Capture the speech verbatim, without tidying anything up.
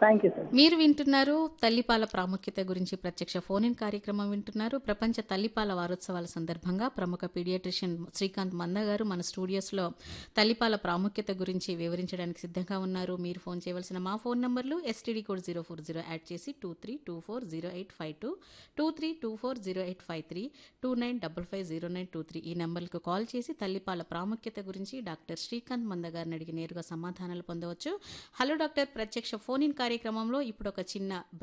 Thank you sir. మీరు వింటున్నారు తల్లిపాల ప్రాముఖ్యత గురించి ప్రత్యక్ష ఫోన్ ఇన్ కార్యక్రమం వింటున్నారు. ప్రపంచ తల్లిపాల వారోత్సవాల సందర్భంగా ప్రముఖ పీడియాట్రిషియన్ శ్రీకాంత్ మంద గారు మన స్టూడియోస్లో తల్లిపాల ప్రాముఖ్యత గురించి వివరించడానికి సిద్ధంగా ఉన్నారు. మీరు ఫోన్ చేయవలసిన మా ఫోన్ నంబర్లు STD code zero four zero add చేసి two three two four zero eight five two two three two four zero eight five three two nine double five zero nine two three ఈ నెంబర్లకు call చేసి తల్లిపాల ప్రాముఖ్యత గురించి doctor Srikanth మంద గారిని అడిగి నేరుగా సమాధానాలు పొందవచ్చు. హలో డాక్టర్, ప్రత్యక్ష ఫోన్ ఇన్ కార్యక్రమంలో ఇప్పుడు ఒక చిన్న